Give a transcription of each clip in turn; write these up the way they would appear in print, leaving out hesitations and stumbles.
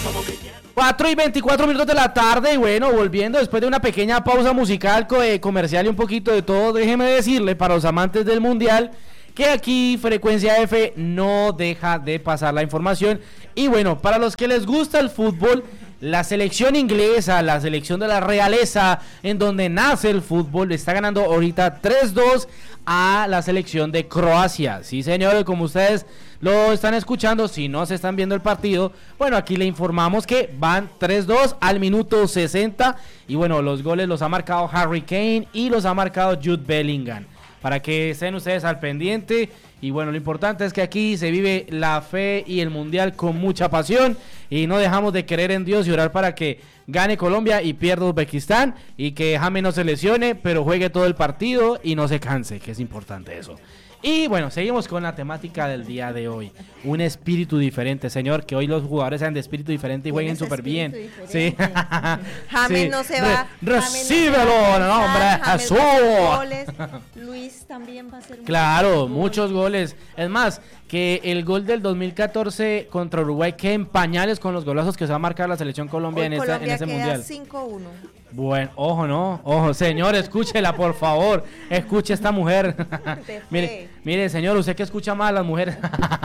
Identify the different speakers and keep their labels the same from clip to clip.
Speaker 1: 4:24 de la tarde, y bueno, volviendo después de una pequeña pausa musical, comercial y un poquito de todo, déjeme decirle para los amantes del Mundial que aquí Frecuencia F no deja de pasar la información. Y bueno, para los que les gusta el fútbol, la selección inglesa, la selección de la realeza, en donde nace el fútbol, está ganando ahorita 3-2 a la selección de Croacia. Sí, señores, como ustedes lo están escuchando, si no se están viendo el partido, bueno, aquí le informamos que van 3-2 al minuto 60. Y bueno, los goles los ha marcado Harry Kane y los ha marcado Jude Bellingham, para que estén ustedes al pendiente. Y bueno, lo importante es que aquí se vive la fe y el Mundial con mucha pasión, y no dejamos de creer en Dios y orar para que gane Colombia y pierda Uzbekistán, y que James no se lesione, pero juegue todo el partido y no se canse, que es importante eso. Y bueno, seguimos con la temática del día de hoy. Un espíritu diferente, señor, que hoy los jugadores sean de espíritu diferente y jueguen súper bien. Sí.
Speaker 2: James
Speaker 1: sí.
Speaker 2: no se va.
Speaker 1: Recíbelo, no, hombre, Jesús.
Speaker 2: Luis también va a ser.
Speaker 1: Claro, muchos goles. Es más, que el gol del 2014 contra Uruguay queda en pañales con los golazos que se va a marcar la selección Colombia
Speaker 2: Hoy
Speaker 1: en este mundial.
Speaker 2: 5-1.
Speaker 1: Bueno, ojo, no, ojo, señor, escúchela, por favor, escuche a esta mujer. Mire, señor, usted que escucha más a las mujeres.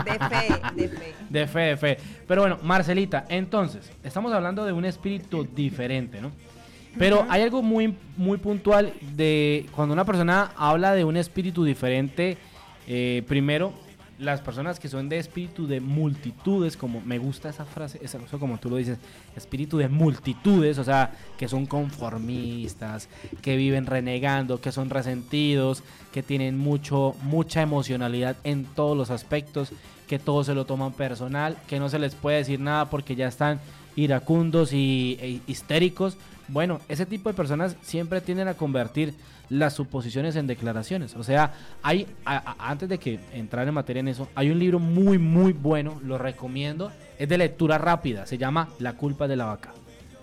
Speaker 1: De fe. Pero bueno, Marcelita, entonces, estamos hablando de un espíritu diferente, ¿no? Pero hay algo muy, muy puntual de cuando una persona habla de un espíritu diferente. Primero, las personas que son de espíritu de multitudes, como me gusta esa frase, eso como tú lo dices, espíritu de multitudes, o sea, que son conformistas, que viven renegando, que son resentidos, que tienen mucha emocionalidad en todos los aspectos, que todo se lo toman personal, que no se les puede decir nada porque ya están iracundos e histéricos. Bueno, ese tipo de personas siempre tienden a convertir las suposiciones en declaraciones. O sea, hay antes de que entrar en materia en eso, hay un libro muy muy bueno, lo recomiendo, es de lectura rápida, se llama La culpa de la vaca.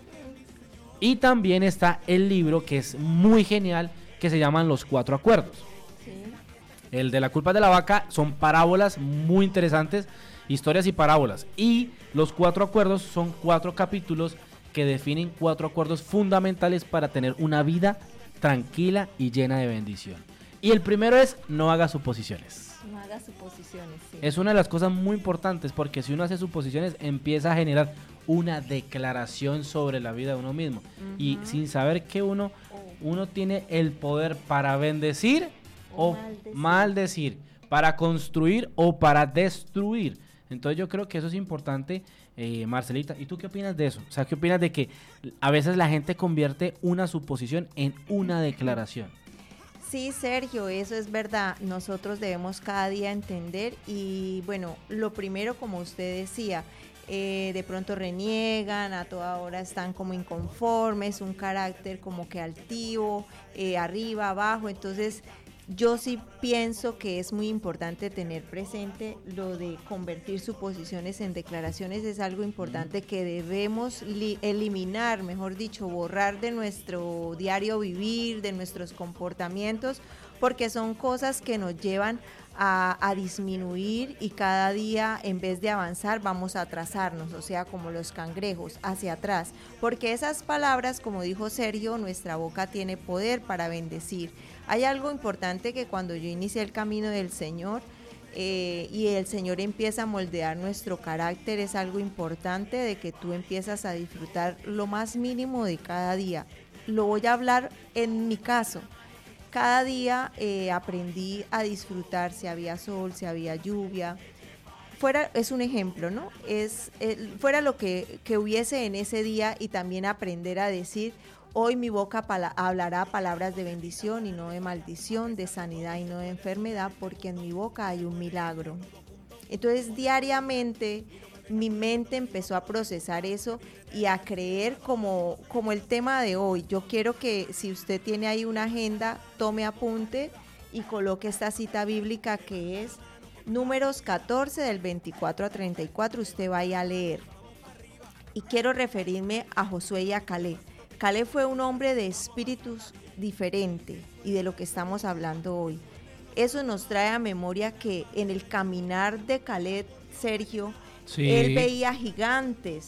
Speaker 1: Y también está el libro que es muy genial, que se llaman Los 4 acuerdos. Sí. El de La culpa de la vaca son parábolas muy interesantes, historias y parábolas. Y Los 4 acuerdos son 4 capítulos que definen 4 acuerdos fundamentales para tener una vida tranquila y llena de bendición. Y el primero es: no haga suposiciones.
Speaker 2: No haga suposiciones, sí.
Speaker 1: Es una de las cosas muy importantes, porque si uno hace suposiciones empieza a generar una declaración sobre la vida de uno mismo. Y sin saber que uno tiene el poder para bendecir o maldecir, para construir o para destruir. Entonces yo creo que eso es importante, Marcelita. ¿Y tú qué opinas de eso? O sea, ¿qué opinas de que a veces la gente convierte una suposición en una declaración?
Speaker 2: Sí, Sergio, eso es verdad. Nosotros debemos cada día entender y bueno, lo primero, como usted decía, de pronto reniegan, a toda hora están como inconformes, un carácter como que altivo, arriba, abajo. Entonces yo sí pienso que es muy importante tener presente lo de convertir suposiciones en declaraciones. Es algo importante que debemos eliminar, mejor dicho, borrar de nuestro diario vivir, de nuestros comportamientos, porque son cosas que nos llevan a disminuir y cada día en vez de avanzar vamos a atrasarnos, o sea, como los cangrejos, hacia atrás, porque esas palabras, como dijo Sergio, nuestra boca tiene poder para bendecir. Hay algo importante que cuando yo inicié el camino del Señor y el Señor empieza a moldear nuestro carácter, es algo importante de que tú empiezas a disfrutar lo más mínimo de cada día. Lo voy a hablar en mi caso. Cada día aprendí a disfrutar si había sol, si había lluvia. Es un ejemplo, ¿no? Fuera lo que hubiese en ese día, y también aprender a decir: hoy mi boca hablará palabras de bendición y no de maldición, de sanidad y no de enfermedad, porque en mi boca hay un milagro. Entonces, diariamente mi mente empezó a procesar eso y a creer como el tema de hoy. Yo quiero que, si usted tiene ahí una agenda, tome apunte y coloque esta cita bíblica que es Números 14 del 24 a 34, usted vaya a leer. Y quiero referirme a Josué y a Caleb. Caleb fue un hombre de espíritus diferente, y de lo que estamos hablando hoy. Eso nos trae a memoria que en el caminar de Caleb, Sergio, sí, él veía gigantes,